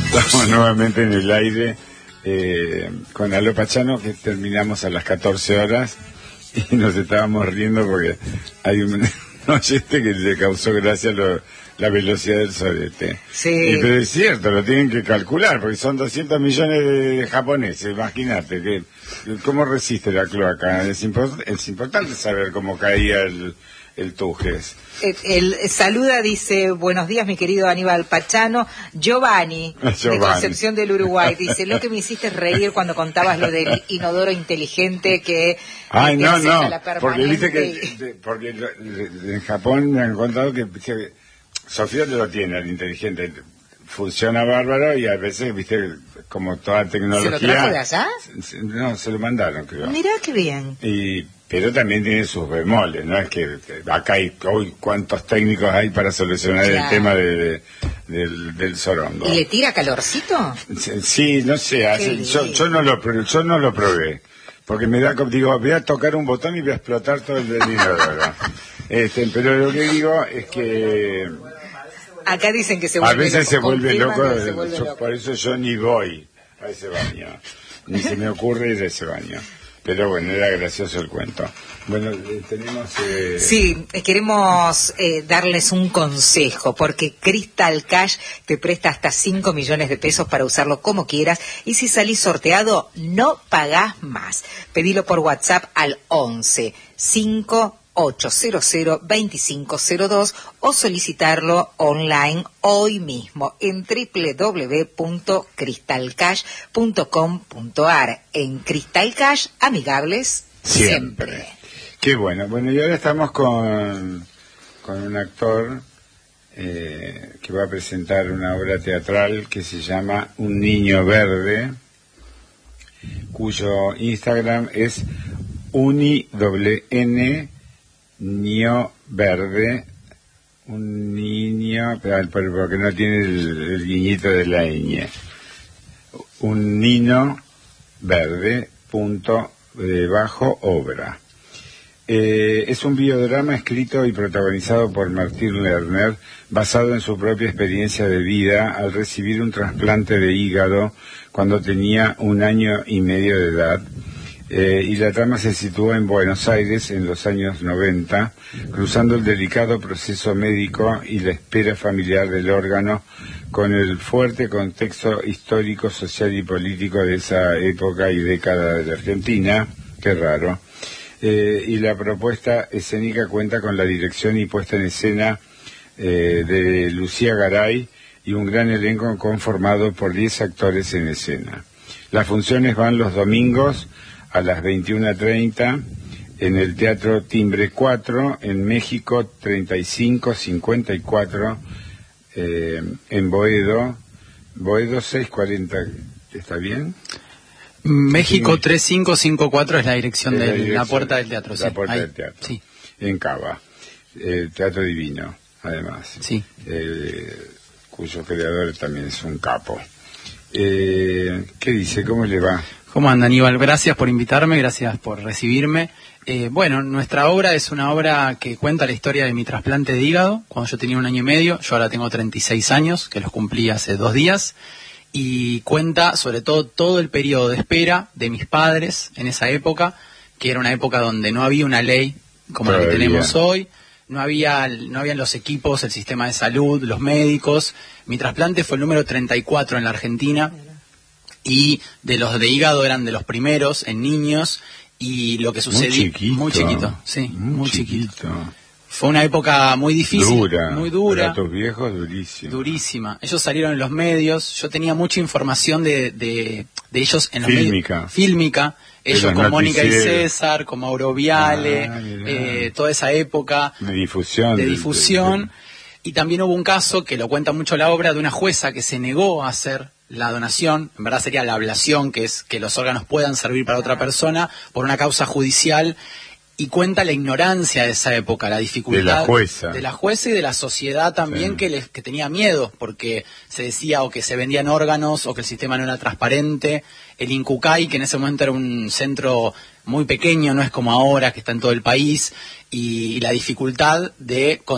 Estamos nuevamente en el aire con Aló Pachano, que terminamos a las 14 horas y nos estábamos riendo porque hay un oyente que le causó gracia la velocidad del sorete. Sí. Pero es cierto, lo tienen que calcular porque son 200 millones de japoneses, imagínate que cómo resiste la cloaca. Es importante saber cómo caía el Tujes. El saluda, dice, buenos días mi querido Aníbal Pachano. Giovanni, de Concepción del Uruguay, dice, lo que me hiciste reír cuando contabas lo del inodoro inteligente que ay, no, la porque viste permanente. porque en Japón me han contado que Sofía lo tiene, el inteligente, funciona bárbaro y a veces, viste, como toda tecnología... ¿Se lo trajo de allá? No, se lo mandaron, creo. Mirá qué bien. Pero también tiene sus bemoles, ¿no? Es que acá hay hoy cuántos técnicos hay para solucionar el tema del sorongo. ¿Y le tira calorcito? Sí, no sé, yo no lo probé, porque me da, digo, voy a tocar un botón y voy a explotar todo el inodoro. Pero lo que digo es que acá dicen que se vuelve a veces loco. se vuelve loco, Loco. Por eso yo ni voy a ese baño, ni se me ocurre ir a ese baño. Pero bueno, era gracioso el cuento. Bueno, tenemos... Sí, queremos darles un consejo, porque Crystal Cash te presta hasta 5 millones de pesos para usarlo como quieras, y si salís sorteado, no pagás más. Pedilo por WhatsApp al 11 5800-2502 o solicitarlo online hoy mismo en www.crystalcash.com.ar. En Crystal Cash, amigables siempre. Qué bueno. Bueno, y ahora estamos con un actor que va a presentar una obra teatral que se llama Un Niño Verde, cuyo Instagram es uni-n Niño Verde, un niño, porque no tiene el guiñito de la ñ. Un niño verde, punto bajo obra. Es un biodrama escrito y protagonizado por Martín Lerner, basado en su propia experiencia de vida al recibir un trasplante de hígado cuando tenía 1 año y medio de edad. Y la trama se sitúa en Buenos Aires en los años 90, cruzando el delicado proceso médico y la espera familiar del órgano con el fuerte contexto histórico, social y político de esa época y década de la Argentina. Qué raro. Y la propuesta escénica cuenta con la dirección y puesta en escena de Lucía Garay y un gran elenco conformado por 10 actores en escena. Las funciones van los domingos a las 21:30 en el Teatro Timbre 4, en México 3554, en Boedo 640, ¿está bien? México 3554 es la dirección de la puerta del teatro. La puerta del teatro, sí. En Cava, Teatro Divino, además, sí. Cuyo creador también es un capo. ¿Qué dice? ¿Cómo le va? ¿Cómo anda, Aníbal? Gracias por invitarme, gracias por recibirme. Bueno, nuestra obra es una obra que cuenta la historia de mi trasplante de hígado, cuando yo tenía 1 año y medio. Yo ahora tengo 36 años, que los cumplí hace 2 días, y cuenta sobre todo el periodo de espera de mis padres en esa época, que era una época donde no había una ley como la que tenemos hoy, no habían los equipos, el sistema de salud, los médicos. Mi trasplante fue el número 34 en la Argentina, y de los de hígado eran de los primeros en niños, y lo que sucedió muy chiquito, sí, muy chiquito. Fue una época muy difícil, muy dura. Para tus viejos, durísima. Ellos salieron en los medios, yo tenía mucha información de ellos en los medios. Fílmica, ellos con Mónica y César, con Mauro Viale, toda esa época de difusión. Y también hubo un caso, que lo cuenta mucho la obra, de una jueza que se negó a hacer la donación, en verdad sería la ablación, que es que los órganos puedan servir para otra persona, por una causa judicial, y cuenta la ignorancia de esa época, la dificultad de la jueza y de la sociedad también, que tenía miedo, porque se decía o que se vendían órganos, o que el sistema no era transparente. El Incucay, que en ese momento era un centro muy pequeño, no es como ahora, que está en todo el país, y la dificultad de